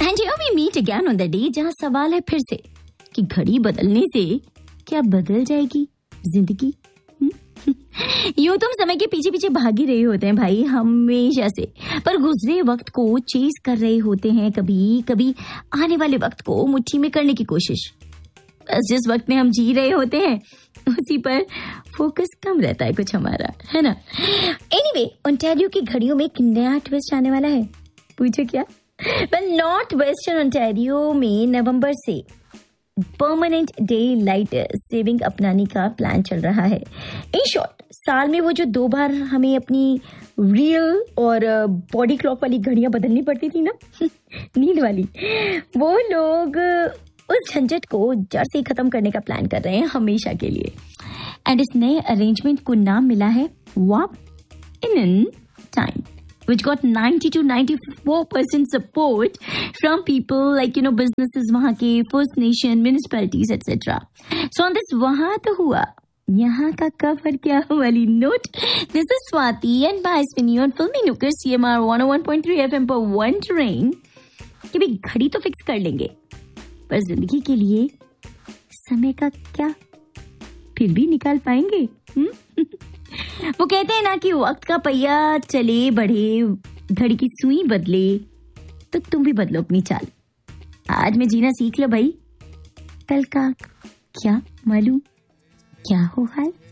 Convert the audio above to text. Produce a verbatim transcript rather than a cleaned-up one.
And here we meet again on the day जहां सवाल है फिर से कि घड़ी बदलने से क्या बदल जाएगी जिंदगी? यूं तुम समय के पीछे पीछे भाग ही रहे होते हैं भाई हमेशा से, पर गुजरे वक्त को चेज कर रहे होते हैं, कभी कभी आने वाले वक्त को मुट्ठी में करने की कोशिश। बस जिस वक्त में हम जी रहे होते हैं उसी पर फोकस कम रहता है कुछ हमारा, है ना? एनीवे, ओंटारियो की घड़ियों में एक नया ट्विस्ट आने वाला है। पूछो क्या? वेल, नॉर्थ वेस्टर्न ओंटारियो में नवंबर से परमानेंट डे लाइट सेविंग अपनाने का प्लान चल रहा है। इन शॉर्ट, साल में वो जो दो बार हमें अपनी रियल और बॉडी क्लॉक वाली घड़ियां बदलनी पड़ती थी ना नींद वाली, वो लोग उस झंझट को जड़ से खत्म करने का प्लान कर रहे हैं हमेशा के लिए। एंड इस नए अरेंजमेंट को नाम मिला है warp in time, which got ninety to ninety-four percent support from people like, you know, businesses वहाँ के, First Nation, municipalities, et cetera. So on this वहाँ तो हुआ, यहाँ का कब और क्या वाली note. This is Swati and Bhaiswini on Filmy Nooker C M R one oh one point three F M पर one train कि भी घड़ी तो फिक्स कर लेंगे, पर जिंदगी के लिए समय का क्या फिर भी निकाल पाएंगे? वो कहते हैं ना कि वक्त का पहिया चले बढ़े, घड़ी की सुई बदले, तो तुम भी बदलो अपनी चाल। आज में जीना सीख लो भाई, कल का क्या मालूम क्या हो हाल।